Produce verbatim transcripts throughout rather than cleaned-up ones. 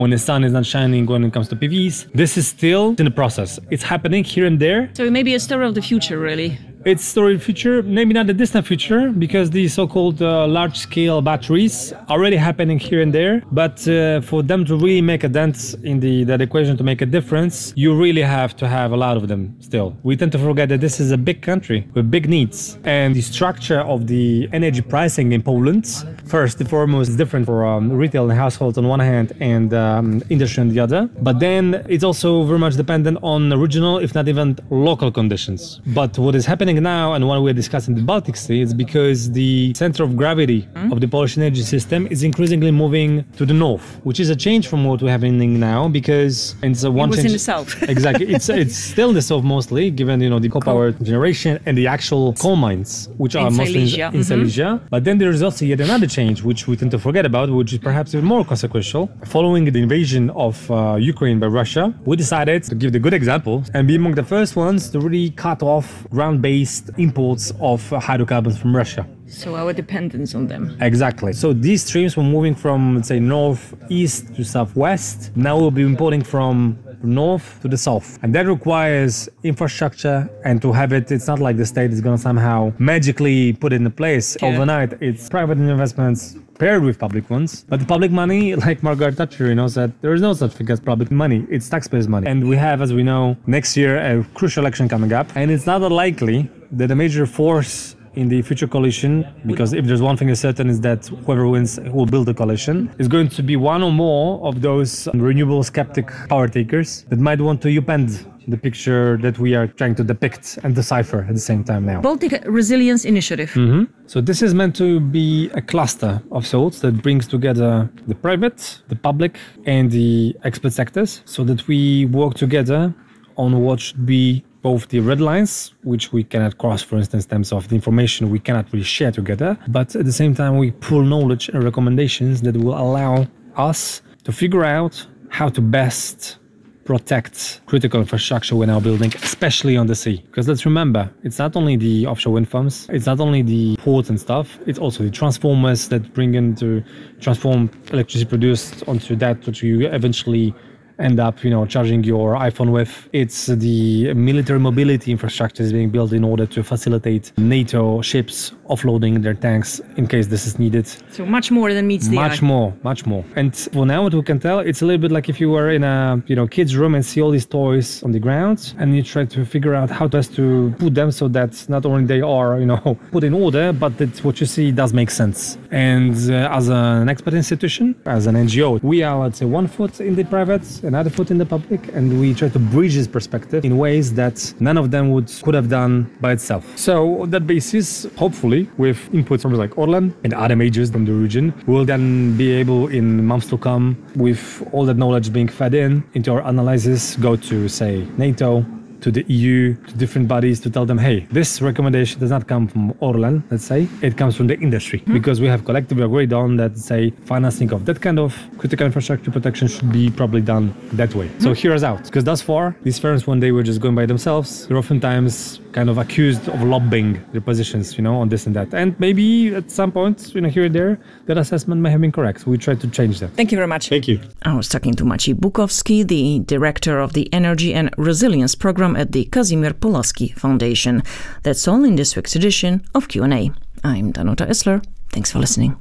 when the sun is not shining when it comes to P Vs. This is still in the process. It's happening here and there. So it may be a story of the future, really. It's story of the future, maybe not the distant future, because the so-called uh, large-scale batteries are already happening here and there. But uh, for them to really make a dent in the that equation, to make a difference, you really have to have a lot of them still. We tend to forget that this is a big country with big needs. And the structure of the energy pricing in Poland, first and foremost, is different for um, retail and households on one hand and um, industry on the other. But then it's also very much dependent on regional, if not even local conditions. But what is happening now, and what we're discussing the Baltic Sea, is because the center of gravity mm. of the Polish energy system is increasingly moving to the north, which is a change from what we're having now, because it's a one it was change. in the south. Exactly, it's it's still in the south mostly, given you know the coal power generation and the actual coal mines, which in are mostly Silesia. in, in mm-hmm. Silesia. But then there is also yet another change, which we tend to forget about, which is perhaps even more consequential. Following the invasion of uh, Ukraine by Russia, we decided to give the good example and be among the first ones to really cut off ground-based imports of hydrocarbons from Russia. So our dependence on them. Exactly. So these streams were moving from, let's say, northeast to southwest. Now we'll be importing from north to the south. And that requires infrastructure, and to have it, it's not like the state is going to somehow magically put it in place yeah. overnight. It's private investments paired with public ones. But the public money, like Margaret Thatcher, you know, said there is no such thing as public money. It's taxpayers' money. And we have, as we know, next year a crucial election coming up. And it's not unlikely that a major force in the future coalition, because if there's one thing is certain, is that whoever wins who will build the coalition is going to be one or more of those renewable skeptic power takers that might want to upend the picture that we are trying to depict and decipher at the same time now. Baltic Resilience Initiative. Mm-hmm. So this is meant to be a cluster of sorts that brings together the private, the public, and the expert sectors, so that we work together on what should be both the red lines, which we cannot cross, for instance, in terms of the information we cannot really share together, but at the same time we pull knowledge and recommendations that will allow us to figure out how to best protect critical infrastructure we're now building, especially on the sea. Because let's remember, it's not only the offshore wind farms, it's not only the ports and stuff, it's also the transformers that bring in to transform electricity produced onto that which you eventually end up, you know, charging your iPhone with. It's the military mobility infrastructure is being built in order to facilitate NATO ships offloading their tanks in case this is needed. So much more than meets the eye. Much more, much more. And for now, what we can tell, it's a little bit like if you were in a, you know, kid's room and see all these toys on the ground, and you try to figure out how best to put them so that not only they are, you know, put in order, but that what you see does make sense. And uh, as an expert institution, as an N G O, we are, let's say, one foot in the private, another foot in the public, and we try to bridge this perspective in ways that none of them would could have done by itself. So on that basis, hopefully, with inputs from like Orlen and other majors from the region, we'll then be able in months to come, with all that knowledge being fed in into our analysis, go to, say, NATO, to the E U, to different bodies, to tell them, hey, this recommendation does not come from Orlen, let's say, it comes from the industry. Mm-hmm. Because we have collectively agreed on that, say, financing of that kind of critical infrastructure protection should be probably done that way. Mm-hmm. So hear us out. Because thus far, these firms, when they were just going by themselves, they're oftentimes kind of accused of lobbying their positions, you know, on this and that. And maybe at some point, you know, here and there, that assessment may have been correct. We try to change that. Thank you very much. Thank you. I was talking to Maciej Bukowski, the director of the Energy and Resilience Program at the Kazimierz Pulaski Foundation. That's all in this week's edition of Q and A. I'm Danuta Esler. Thanks for listening.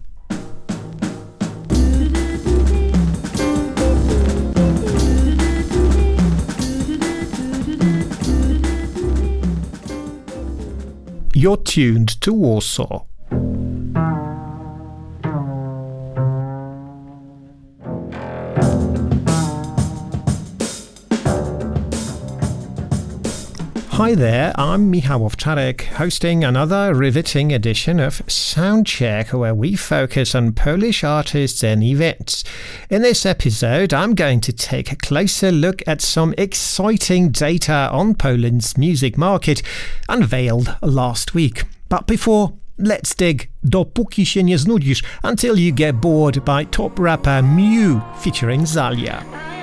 You're tuned to Warsaw. Hi there, I'm Michał Owczarek, hosting another riveting edition of Soundcheck, where we focus on Polish artists and events. In this episode, I'm going to take a closer look at some exciting data on Poland's music market unveiled last week. But before, let's dig Dopóki się nie znudzisz, until you get bored by top rapper Mew featuring Zalia.